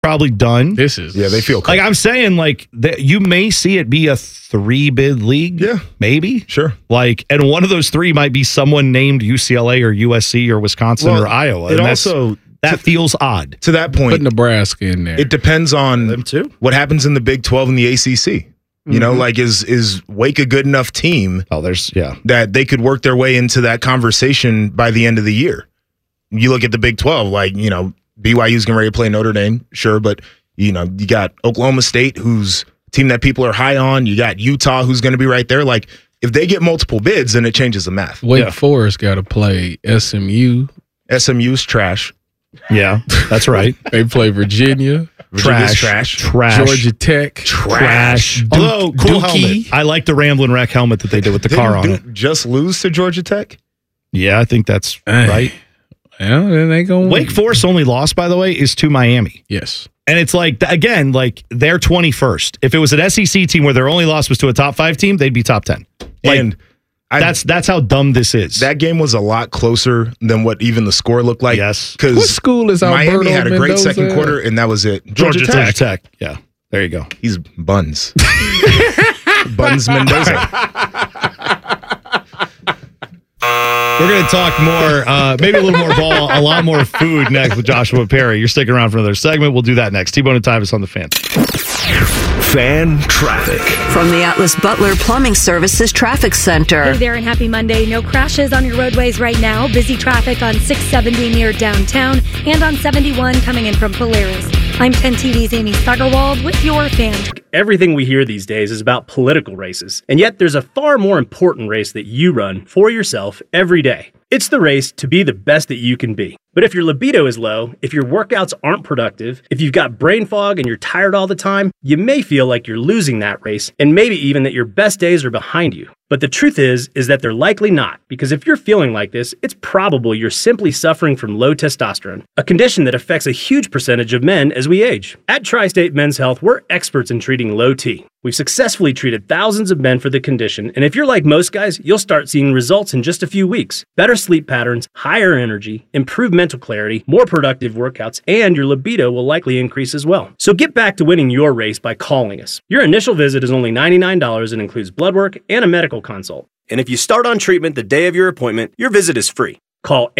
probably done. This is they feel like I'm saying, like you may see it be a 3-bid league. Yeah, maybe. Sure. Like, and one of those 3 might be someone named UCLA or USC or Wisconsin or Iowa. That feels odd. To that point, put Nebraska in there. It depends on them too. What happens in the Big 12 and the ACC. You know, like is Wake a good enough team? That they could work their way into that conversation by the end of the year. You look at the Big 12, like, you know, BYU's getting ready to play Notre Dame, sure, but you know, you got Oklahoma State, who's a team that people are high on. You got Utah, who's going to be right there. Like, if they get multiple bids, then it changes the math. Wake Forest got to play SMU. SMU's trash. Yeah, that's right. They play Virginia. Trash. Georgia Tech. Trash. Although, cool helmet. I like the Ramblin' Wreck helmet that they did with the car on it. Just lose to Georgia Tech? Yeah, I think that's right. Yeah, then they go. Wake Forest's only loss, by the way, is to Miami. Yes. And it's like, again, like they're 21st. If it was an SEC team where their only loss was to a top 5 team, they'd be top 10. Like, and that's how dumb this is. That game was a lot closer than what even the score looked like. Yes. Because what school is Alberto Miami had a great Mendoza second quarter, and that was it. Georgia Tech. Yeah. There you go. He's Buns. Buns Mendoza. We're going to talk more, maybe a little more ball, a lot more food next with Joshua Perry. You're sticking around for another segment. We'll do that next. T-Bone and Tyvis on the Fan. Fan traffic. From the Atlas Butler Plumbing Services Traffic Center. Hey there and happy Monday. No crashes on your roadways right now. Busy traffic on 670 near downtown and on 71 coming in from Polaris. I'm 10 TV's Amy Steigerwald with your Fan. Everything we hear these days is about political races, and yet there's a far more important race that you run for yourself every day. It's the race to be the best that you can be. But if your libido is low, if your workouts aren't productive, if you've got brain fog and you're tired all the time, you may feel like you're losing that race, and maybe even that your best days are behind you. But the truth is that they're likely not, because if you're feeling like this, it's probable you're simply suffering from low testosterone, a condition that affects a huge percentage of men as we age. At Tri-State Men's Health, we're experts in treating low T. We've successfully treated thousands of men for the condition, and if you're like most guys, you'll start seeing results in just a few weeks. Better sleep patterns, higher energy, improved mental clarity, more productive workouts, and your libido will likely increase as well. So get back to winning your race by calling us. Your initial visit is only $99 and includes blood work and a medical consult. And if you start on treatment the day of your appointment, your visit is free. Call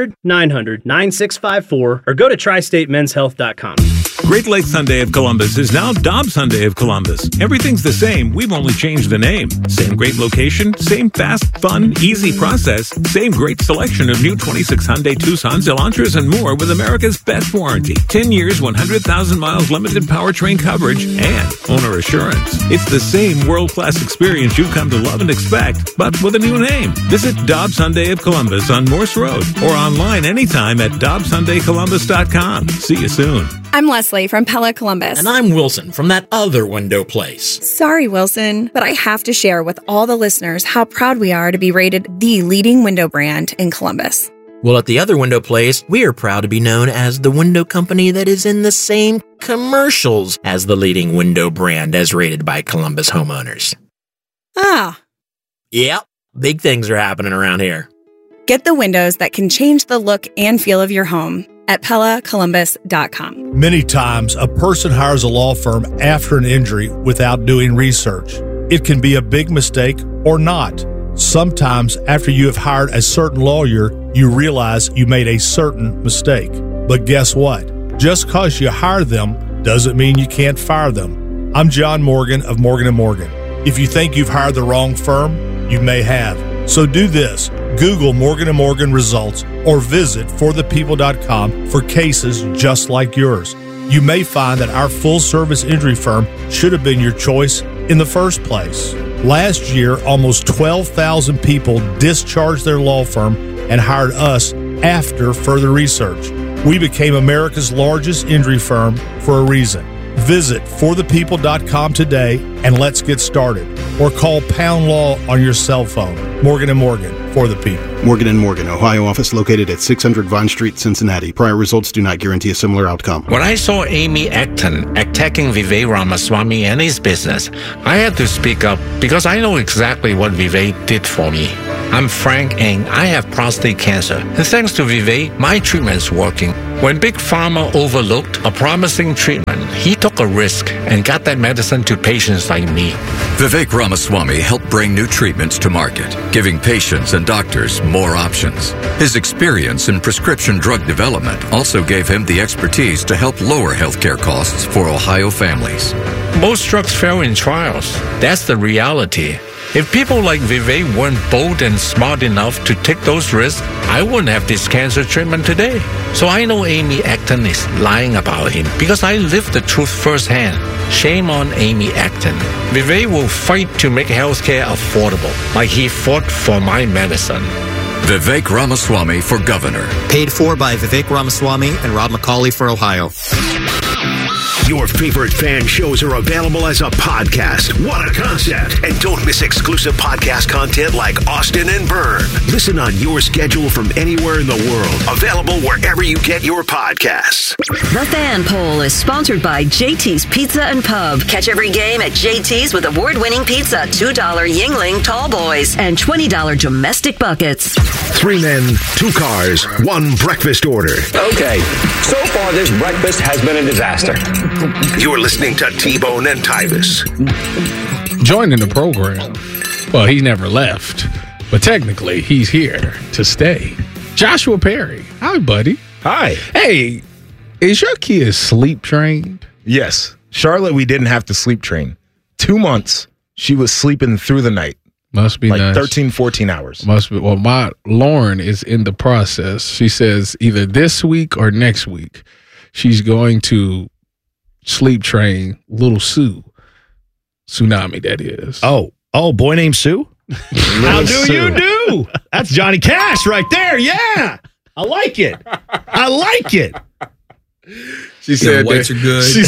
800-900-9654 or go to tristatemenshealth.com. Great Lakes Hyundai of Columbus is now Dobbs Hyundai of Columbus. Everything's the same. We've only changed the name. Same great location, same fast, fun, easy process, same great selection of new 26 Hyundai Tucsons, Elantras, and more with America's best warranty. 10 years, 100,000 miles limited powertrain coverage, and owner assurance. It's the same world-class experience you've come to love and expect, but with a new name. Visit Dobbs Hyundai of Columbus on Morse Road or online anytime at DobbsHyundaiColumbus.com. See you soon. I'm Leslie from Pella Columbus. And I'm Wilson from that other window place. Sorry, Wilson, but I have to share with all the listeners how proud we are to be rated the leading window brand in Columbus. Well, at the other window place, we are proud to be known as the window company that is in the same commercials as the leading window brand as rated by Columbus homeowners. Ah. Yep, big things are happening around here. Get the windows that can change the look and feel of your home at PellaColumbus.com. Many times, a person hires a law firm after an injury without doing research. It can be a big mistake or not. Sometimes, after you have hired a certain lawyer, you realize you made a certain mistake. But guess what? Just because you hire them doesn't mean you can't fire them. I'm John Morgan of Morgan & Morgan. If you think you've hired the wrong firm, you may have. So do this. Google Morgan & Morgan results or visit forthepeople.com for cases just like yours. You may find that our full-service injury firm should have been your choice in the first place. Last year, almost 12,000 people discharged their law firm and hired us after further research. We became America's largest injury firm for a reason. Visit forthepeople.com today and let's get started. Or call Pound Law on your cell phone. Morgan & Morgan, for the people. Morgan & Morgan, Ohio office located at 600 Vine Street, Cincinnati. Prior results do not guarantee a similar outcome. When I saw Amy Acton attacking Vivek Ramaswamy and his business, I had to speak up because I know exactly what Vivek did for me. I'm Frank and I have prostate cancer. And thanks to Vivek, my treatment's working. When Big Pharma overlooked a promising treatment, he took a risk and got that medicine to patients like me. Vivek Ramaswamy helped bring new treatments to market, giving patients and doctors more options. His experience in prescription drug development also gave him the expertise to help lower healthcare costs for Ohio families. Most drugs fail in trials. That's the reality. If people like Vivek weren't bold and smart enough to take those risks, I wouldn't have this cancer treatment today. So I know Amy Acton is lying about him because I lived the truth firsthand. Shame on Amy Acton. Vivek will fight to make healthcare affordable, like he fought for my medicine. Vivek Ramaswamy for governor. Paid for by Vivek Ramaswamy and Rob McCauley for Ohio. Your favorite fan shows are available as a podcast. What a concept. And don't miss exclusive podcast content like Austin and Byrne. Listen on your schedule from anywhere in the world. Available wherever you get your podcasts. The Fan Poll is sponsored by JT's Pizza and Pub. Catch every game at JT's with award-winning pizza, $2 Yingling Tall Boys, and $20 domestic buckets. 3 men, 2 cars, 1 breakfast order. Okay, so far this breakfast has been a disaster. You're listening to T-Bone and Tyvis. Joining the program. Well, he never left, but technically he's here to stay. Joshua Perry. Hi, buddy. Hi. Hey, is your kid sleep trained? Yes. Charlotte, we didn't have to sleep train. 2 months, she was sleeping through the night. Must be like nice. 13, 14 hours. Must be. Well, my Lauren is in the process. She says either this week or next week, she's going to sleep train little Sue. Tsunami, that is. Oh, boy named Sue? How do you do? That's Johnny Cash right there. Yeah. I like it. She said whites are good. She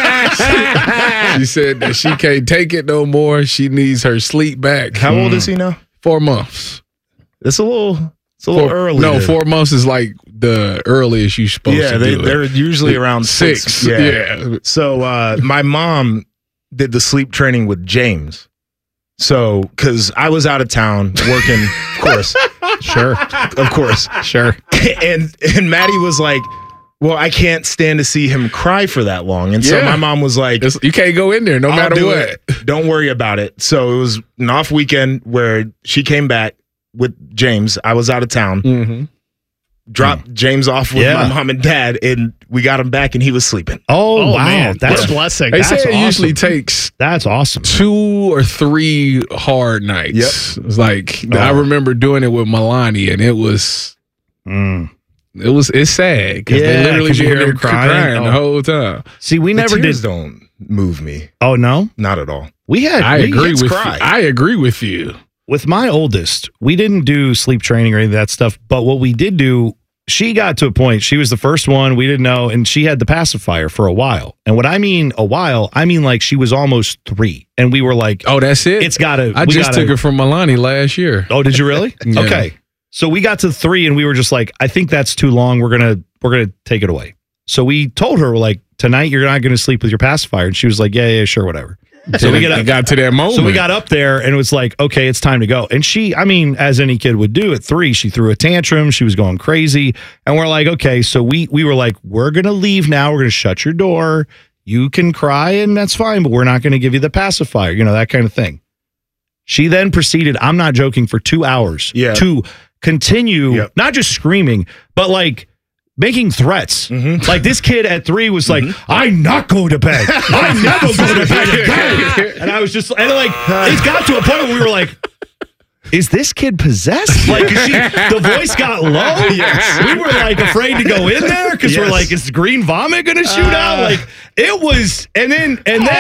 said that she can't take it no more. She needs her sleep back. How old is he now? 4 months. It's a little early. No, 4 months is like the earliest you're supposed to do they're usually around 6. Yeah. So my mom did the sleep training with James. So, because I was out of town working, of course. Sure. Of course. Sure. And Maddie was like, well, I can't stand to see him cry for that long. And so my mom was like, you can't go in there no matter what. Don't worry about it. So it was an off weekend where she came back with James. I was out of town. Mm-hmm. Dropped James off with my mom and dad, and we got him back, and he was sleeping. Oh wow. Man, that's a blessing. They say it usually takes that's awesome 2 or 3 hard nights. Yep. It's like I remember doing it with Milani, and it was it's sad because they literally hear him crying the whole time. See, we never did. Don't move me. Oh no, not at all. I agree with you. With my oldest, we didn't do sleep training or any of that stuff. But what we did do, she got to a point. She was the first one. We didn't know. And she had the pacifier for a while. And what I mean a while, I mean like she was almost 3. And we were like, oh, that's it? It's got to. I just took her from Milani last year. Oh, did you really? Yeah. Okay. So we got to 3 and we were just like, I think that's too long. We're going to take it away. So we told her, we're like, tonight you're not going to sleep with your pacifier. And she was like, yeah, sure, whatever. So we got to that moment. So we got up there and it was like, okay, it's time to go. And she, I mean, as any kid would do at 3, she threw a tantrum. She was going crazy. And we're like, okay, so we were like, we're going to leave now. We're going to shut your door. You can cry and that's fine, but we're not going to give you the pacifier, that kind of thing. She then proceeded, I'm not joking, for 2 hours to continue, not just screaming, but like making threats. Mm-hmm. Like this kid at 3 was like, I'm not going to bed. I'm never going to bed again. And I was just, and like, it got to a point where we were like, is this kid possessed? Like, the voice got low. Yes. We were like afraid to go in there because we're like, is green vomit going to shoot out? Like, it was, and then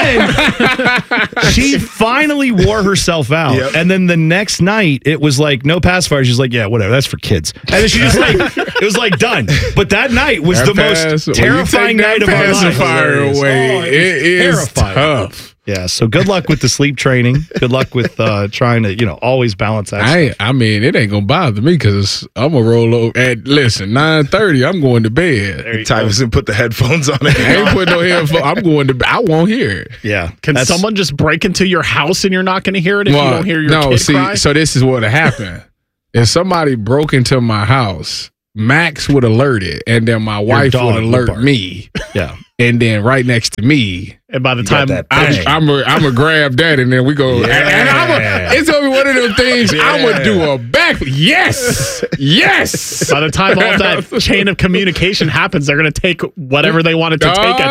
she finally wore herself out. Yep. And then the next night, it was like, no pacifier. She's like, yeah, whatever, that's for kids. And then she just like, it was like done. But that night was the most terrifying night of our lives. Pacifier away, it is tough. Yeah, so good luck with the sleep training. Good luck with trying to, always balance that. I mean, it ain't gonna bother me because I'm gonna roll over at 9:30. I'm going to bed. Tyvus put the headphones on it. I ain't putting no headphones. I'm going to. I won't hear it. Yeah. Can someone just break into your house and you're not going to hear it if you don't hear your kid cry? So this is what happened. If somebody broke into my house, Max would alert it, and then my wife would alert me. Yeah. And then right next to me, and by the time I'm gonna grab that, and then we go. And it's gonna be one of them things. I'm gonna do a back. Yes. By the time all that chain of communication happens, they're gonna take whatever they wanted to take at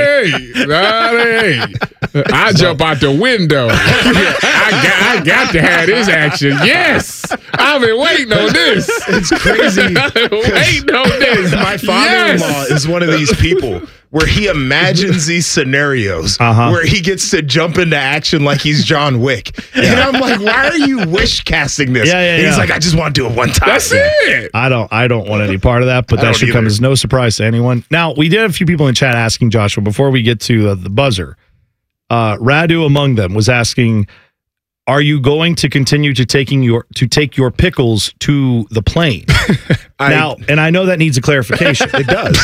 that point. I jump out the window. I got to have this action. Yes, I've been waiting on this. It's crazy. Waiting on this. My father-in-law is one of these people where he imagines these scenarios where he gets to jump into action like he's John Wick. And I'm like, why are you wish casting this? And he's like, I just want to do it one time. That's it. I don't want any part of that, but that should come as no surprise to anyone. Now, we did have a few people in the chat asking Joshua before we get to the buzzer. Radu among them was asking, are you going to continue to take your pickles to the plane? Now, and I know that needs a clarification. It does.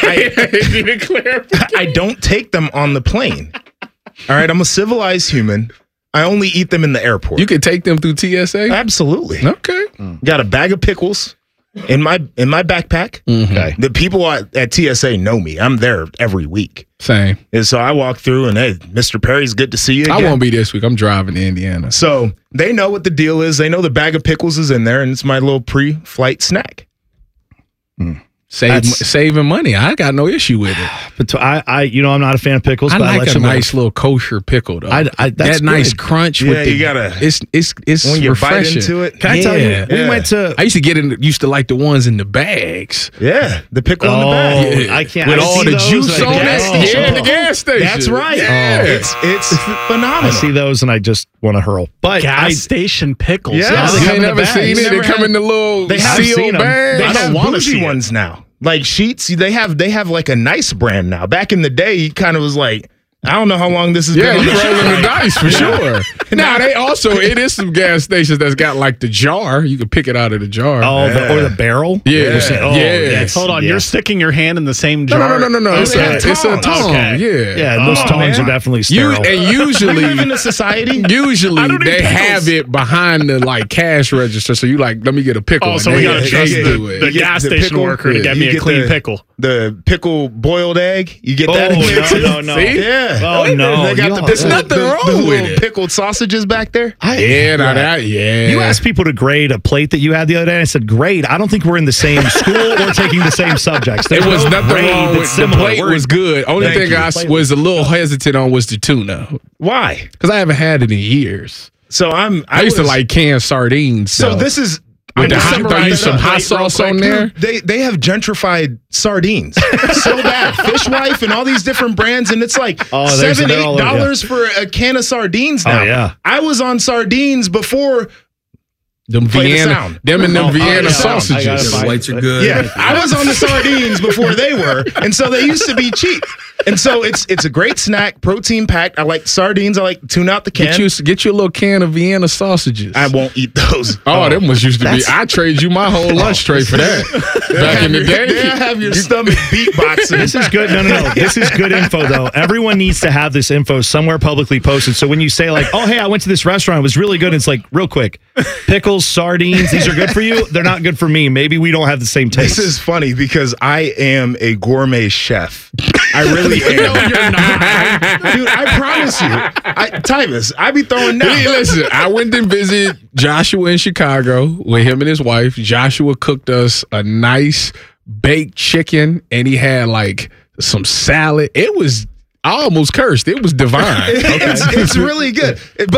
I don't take them on the plane. All right, I'm a civilized human. I only eat them in the airport. You can take them through TSA? Absolutely. Okay. Got a bag of pickles in my backpack. Okay. The people at TSA know me. I'm there every week. Same. And so I walk through and, hey, Mr. Perry's good to see you again. I won't be this week. I'm driving to Indiana. So they know what the deal is. They know the bag of pickles is in there, and it's my little pre-flight snack. Saving money. I got no issue with it. But I'm not a fan of pickles. I but like I let a nice little kosher pickle though. That's nice good. crunch. Yeah, with you gotta. It's when you refreshing. bite into it. Can I tell you? We went to. I used to like the ones in the bags. Yeah, the pickle in the bag. I can't. With I all see the those juice at on the gas it. station. Yeah, the gas station. That's right. Yeah. It's phenomenal. I see those and I just want to hurl. But gas station pickles. Yeah, You ain't never seen it. They come in the little sealed bag. They have wanna bougie see it. ones now. Like Sheets, they have like a nice brand now. Back in the day, he kind of was like, I don't know how long this has been. Yeah, on you the shelf. rolling the dice for sure. Now it is some gas stations that's got like the jar. You can pick it out of the jar. Oh, or the barrel. Yeah. Yes. Hold on, you're sticking your hand in the same No, jar. no. It's a tongue. Okay. Yeah. Yeah, those tongues are definitely sterile. And usually, We live in a society. usually don't eat they pickles. have it behind the like cash register. So you like, let me get a pickle. Oh, so and we they- gotta they trust do it. the gas the station pickle, worker to get me you a get clean pickle. The pickle boiled egg. You get that in there too. no. See? Yeah. Oh, no. They got You the, don't- There's nothing wrong the with little it. pickled sausages back there. You asked people to grade a plate that you had the other day, and I said, grade. I don't think we're in the same school or taking the same subjects. There was nothing grade wrong that's with the similar. plate. Was good. Only Thank thing you. I was a little hesitant on was the tuna Why? because I haven't had it in years. So I used to like canned sardines. So though. this is. With the I'm hot, gonna throw you summarize some that hot up sauce real on quick. there. They have gentrified sardines so bad. Fishwife and all these different brands, and it's like they're all over, $7-8 for a can of sardines now. Oh, yeah. I was on sardines before. Them Play the Vienna, sound. them and them Vienna yeah. sausages. I gotta find Whites are it. good. Yeah, I was on the sardines before they were, and so they used to be cheap. And so it's a great snack, protein packed. I like sardines. I like to tune out the can. Get you a little can of Vienna sausages. I won't eat those. Oh, them was used to be. I trade you my whole lunch tray for that. Back in the day, They have your stomach beatboxing. This is good. No. This is good info, though. Everyone needs to have this info somewhere publicly posted. So when you say, like, oh, hey, I went to this restaurant, it was really good. It's like, real quick, pickles, sardines, these are good for you. They're not good for me. Maybe we don't have the same taste. This is funny because I am a gourmet chef. I really am. No, you're not. Dude, I promise you. Tyvus, I be throwing down. Hey, listen, I went and visited Joshua in Chicago with him and his wife. Joshua cooked us a nice baked chicken, and he had like some salad. It was, I almost cursed. It was divine. It's really good. But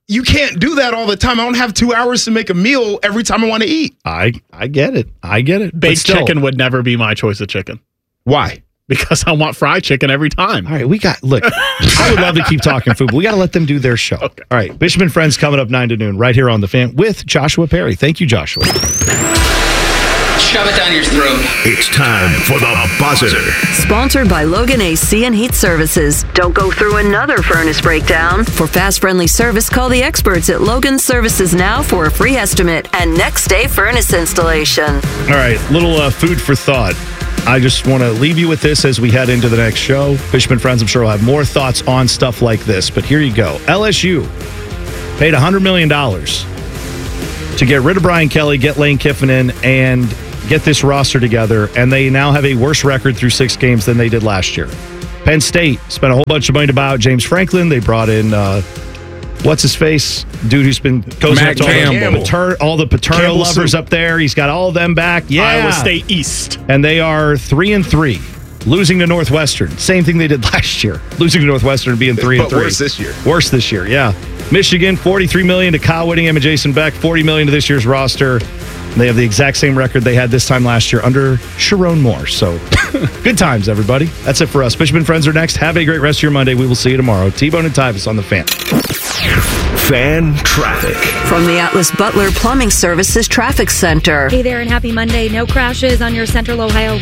you can't do that all the time. I don't have 2 hours to make a meal every time I want to eat. I get it. Baked chicken would never be my choice of chicken. Why? Because I want fried chicken every time. All right, look, I would love to keep talking food, but we got to let them do their show. Okay. All right, Bishop and Friends coming up 9 to noon right here on The Fan with Joshua Perry. Thank you, Joshua. Shove it down your throat. It's time for the buzzer. Sponsored by Logan AC and Heat Services. Don't go through another furnace breakdown. For fast, friendly service, call the experts at Logan Services now for a free estimate and next day furnace installation. All right, little food for thought. I just want to leave you with this as we head into the next show. Bishop and Friends, I'm sure, will have more thoughts on stuff like this, but here you go. LSU paid $100 million to get rid of Brian Kelly, get Lane Kiffin in, and get this roster together, and they now have a worse record through 6 games than they did last year. Penn State spent a whole bunch of money to buy out James Franklin. They brought in, what's his face? Dude who's been coaching up to all the Paterno lovers up there. He's got all of them back. Yeah. Iowa State East. And they are 3-3, losing to Northwestern. Same thing they did last year. Losing to Northwestern and being 3-3. But worse this year. Worse this year, yeah. Michigan, $43 million to Kyle Whittingham and Jason Beck, $40 million to this year's roster. They have the exact same record they had this time last year under Sharon Moore. So, good times, everybody. That's it for us. Bishop and Friends are next. Have a great rest of your Monday. We will see you tomorrow. T-Bone and Tyvis on The Fan. Fan traffic. From the Atlas Butler Plumbing Services Traffic Center. Hey there and happy Monday. No crashes on your Central Ohio